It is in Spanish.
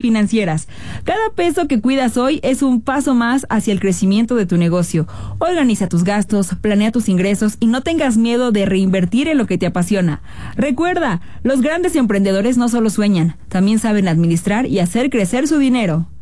financieras. Cada peso que cuidas hoy es un paso más hacia el crecimiento de tu negocio. Organiza tus gastos, planea tus ingresos y no tengas miedo de reinvertir en lo que te apasiona. Recuerda, los grandes emprendedores no solo sueñan, también saben administrar y hacer crecer su dinero.